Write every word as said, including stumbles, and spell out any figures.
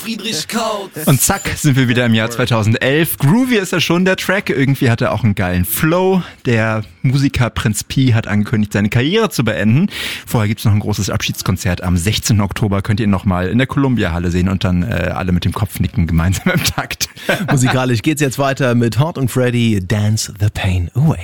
Friedrich Kautz. Und zack, sind wir wieder im Jahr zweitausendelf. Groovy ist ja schon der Track. Irgendwie hat er auch einen geilen Flow. Der Musiker Prinz Pi hat angekündigt, seine Karriere zu beenden. Vorher gibt's noch ein großes Abschiedskonzert. Am sechzehnten Oktober könnt ihr ihn nochmal in der Columbia-Halle sehen und dann äh, alle mit dem Kopf nicken, gemeinsam im Takt. Musikalisch geht's jetzt weiter mit Hot und Freddy, Dance the Pain Away.